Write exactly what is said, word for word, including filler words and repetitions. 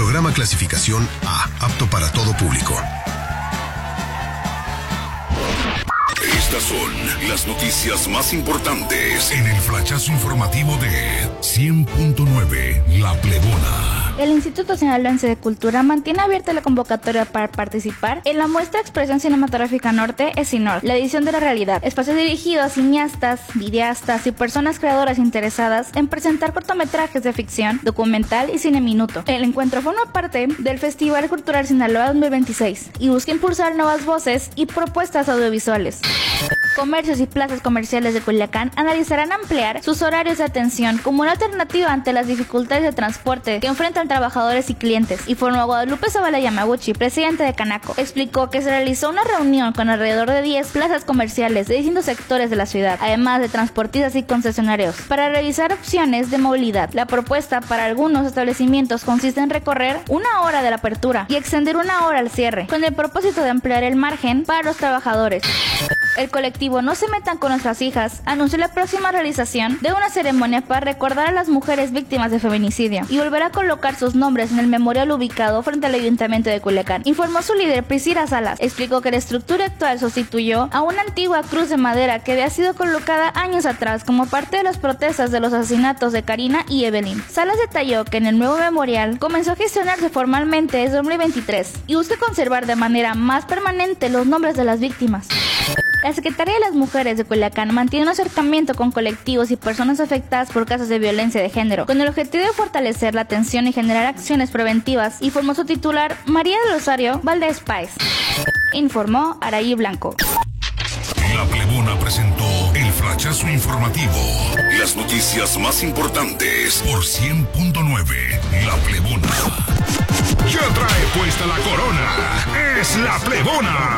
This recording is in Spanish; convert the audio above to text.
Programa clasificación A, apto para todo público. Estas son las noticias más importantes en el flachazo informativo de cien punto nueve La Plebona. El Instituto Sinaloense de Cultura mantiene abierta la convocatoria para participar en la muestra Expresión Cinematográfica Norte, ESINOR, la edición de la realidad, espacio dirigido a cineastas, videastas y personas creadoras interesadas en presentar cortometrajes de ficción, documental y cine minuto. El encuentro forma parte del Festival Cultural Sinaloa dos mil veintiséis y busca impulsar nuevas voces y propuestas audiovisuales. Comercios y plazas comerciales de Culiacán analizarán ampliar sus horarios de atención como una alternativa ante las dificultades de transporte que enfrentan trabajadores y clientes, informó Guadalupe Zavala Yamaguchi, presidente de Canaco. Explicó que se realizó una reunión con alrededor de diez plazas comerciales de distintos sectores de la ciudad, además de transportistas y concesionarios, para revisar opciones de movilidad. La propuesta para algunos establecimientos consiste en recorrer una hora de la apertura y extender una hora al cierre, con el propósito de ampliar el margen para los trabajadores. El colectivo No se metan con nuestras hijas anunció la próxima realización de una ceremonia para recordar a las mujeres víctimas de feminicidio y volver a colocar sus nombres en el memorial ubicado frente al Ayuntamiento de Culiacán. Informó su líder Priscila Salas. Explicó que la estructura actual sustituyó a una antigua cruz de madera que había sido colocada años atrás como parte de las protestas de los asesinatos de Karina y Evelyn. Salas detalló que en el nuevo memorial comenzó a gestionarse formalmente desde dos mil veintitrés y busca conservar de manera más permanente los nombres de las víctimas. La Secretaría de las Mujeres de Culiacán mantiene un acercamiento con colectivos y personas afectadas por casos de violencia de género, con el objetivo de fortalecer la atención y generar acciones preventivas, informó su titular María del Rosario Valdés Páez. Informó Araí Blanco. La Plebona presentó el flachazo informativo. Las noticias más importantes por cien punto nueve La Plebona. Ya trae puesta la corona. Es La Plebona.